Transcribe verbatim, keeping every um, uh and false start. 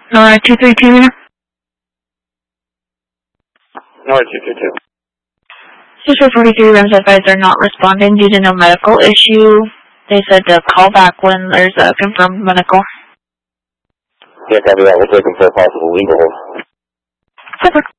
Nora two three two. Nora two two two. Sister forty-three rooms advised they're not responding due to no medical issue. They said to call back when there's a confirmed medical. Yeah, copy that. We're looking for a possible legal hold. Super.